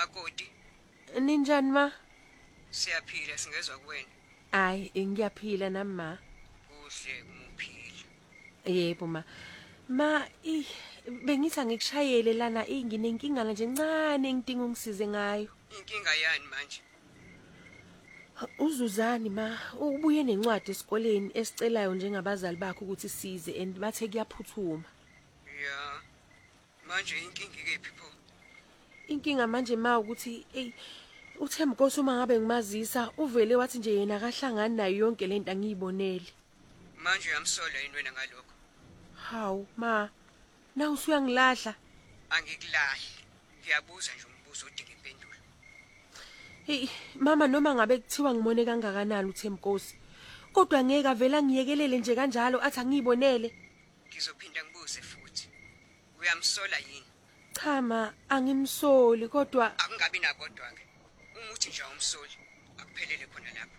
Makoti, Ninjani ma? siyaphila singezwe kuwena. Hayi, ngiyaphila nami ma. Kuhle umuphila. Yebo ma. Ma, bengithi ngikushayele lana nginenkinga nje encane ngidinga ungisize ngayo. Inkinga yani manje? Uzuzani ma, ubuye nencwadi esikoleni esicelayo njengabazali bakho ukuthi size and bathe kuyaphuthuma. Ya. Manje inkinga ikephi pho? Inkinga manje ma ukuthi uThembikhosini uma ngabe ngimazisa uvele wathi nje yena akahlangani nayo yonke lento angiyibonele. Manje uyamsola yini wena ngalokho? Hawu ma, na usuyangilahla. Angikulahli. Ngiyabuza nje umbuzo odinga impendulo. Hey mama, noma ngabe kuthiwa ngimone kangakanani uThembikosi, kodwa ngeke avela ngiyekelele nje kanjalo athi angiyibonele. Ngizophinda ngibuze futhi. Uyamsola yini? Cha ma, angimsoli kodwa Akungabi nakodwa ke. Umuthi nje awumsoli. Akuphelele khona lapho.